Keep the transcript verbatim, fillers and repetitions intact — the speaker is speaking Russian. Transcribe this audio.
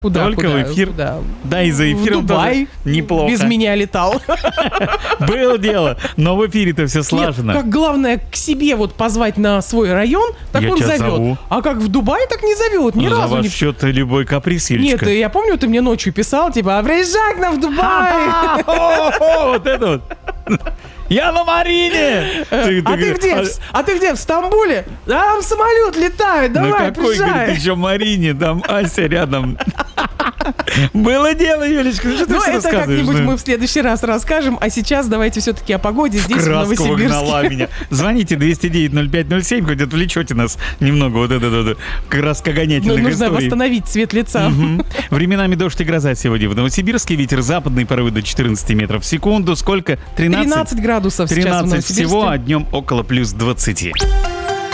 Куда, Только куда, в эфир. куда? Да, и за эфиром в Дубай тоже неплохо. Без меня летал. Было дело, но в эфире-то все слажено. Нет, как главное к себе вот позвать на свой район, так Я он тебя зовет. зову. А как в Дубае, так не зовет, ни Ну, за разу ваш не... счет любой каприз, Юлечка. Нет, я помню, ты мне ночью писал, типа, а приезжай к нам в Дубай. О, вот это вот. Я на Марине! А ты где? А ты где? В Стамбуле? Там самолет летает, На давай, какой, говорит, приезжай. еще Марине? Там Ася рядом. Было дело, Юлечка, ну что ты Ну, все это рассказываешь? как-нибудь ну? мы в следующий раз расскажем. А сейчас давайте все-таки о погоде здесь, в Краску выгнала Новосибирске. меня. Звоните двести девять ноль пять ноль семь, хоть отвлечете нас немного вот это вот, краскогонятельных Ну, нужно историй. восстановить цвет лица. Мгм. Временами дождь и гроза сегодня в Новосибирске. Ветер западный, порывы до четырнадцати метров в секунду. Сколько? тринадцать? тринадцать градусов сейчас в тринадцать Новосибирске. всего, а днем около плюс двадцати.